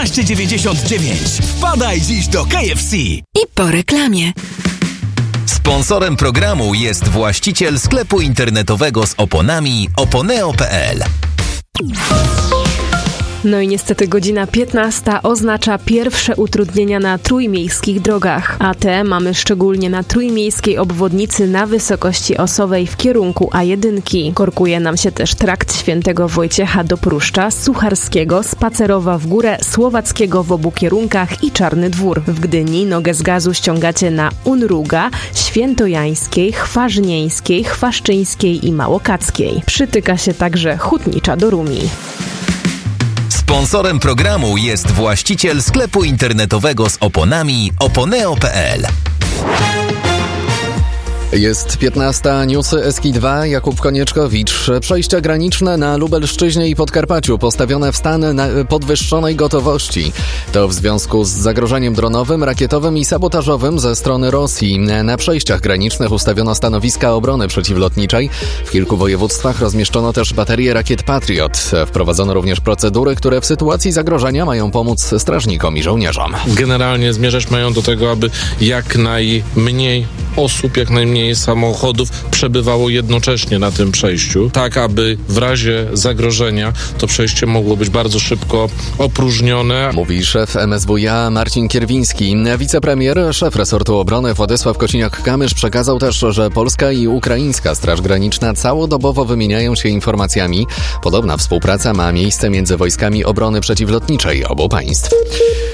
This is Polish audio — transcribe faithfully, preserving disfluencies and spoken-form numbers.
piętnaście dziewięćdziesiąt dziewięć. Wpadaj dziś do K F C. I po reklamie. Sponsorem programu jest właściciel sklepu internetowego z oponami oponeo kropka p l. No i niestety godzina piętnasta oznacza pierwsze utrudnienia na trójmiejskich drogach, a te mamy szczególnie na trójmiejskiej obwodnicy na wysokości Osowej w kierunku A jeden. Korkuje nam się też trakt Świętego Wojciecha do Pruszcza, Sucharskiego, Spacerowa w górę, Słowackiego w obu kierunkach i Czarny Dwór. W Gdyni nogę z gazu ściągacie na Unruga, Świętojańskiej, Chwarznieńskiej, Chwaszczyńskiej i Małokackiej. Przytyka się także Hutnicza do Rumi. Sponsorem programu jest właściciel sklepu internetowego z oponami oponeo kropka p l. Jest piętnasta, newsy S K dwa, Jakub Konieczkowicz. Przejścia graniczne na Lubelszczyźnie i Podkarpaciu postawione w stan na podwyższonej gotowości. To w związku z zagrożeniem dronowym, rakietowym i sabotażowym ze strony Rosji. Na przejściach granicznych ustawiono stanowiska obrony przeciwlotniczej. W kilku województwach rozmieszczono też baterie rakiet Patriot. Wprowadzono również procedury, które w sytuacji zagrożenia mają pomóc strażnikom i żołnierzom. Generalnie zmierzać mają do tego, aby jak najmniej osób, jak najmniej samochodów przebywało jednocześnie na tym przejściu, tak aby w razie zagrożenia to przejście mogło być bardzo szybko opróżnione. Mówi szef M S W iA Marcin Kierwiński. Wicepremier, szef resortu obrony Władysław Kosiniak-Kamysz przekazał też, że polska i ukraińska Straż Graniczna całodobowo wymieniają się informacjami. Podobna współpraca ma miejsce między wojskami obrony przeciwlotniczej obu państw.